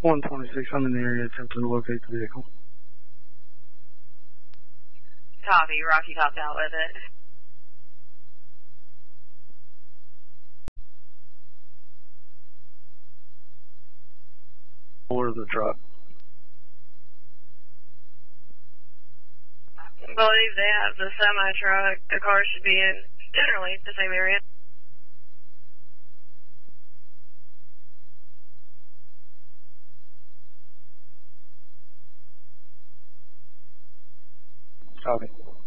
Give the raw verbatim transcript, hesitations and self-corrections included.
one twenty-six, I'm in the area attempting to locate the vehicle. Copy, Rocky topped out with it. Or the truck. I believe they have the semi-truck. The car should be in generally the same area. Copy.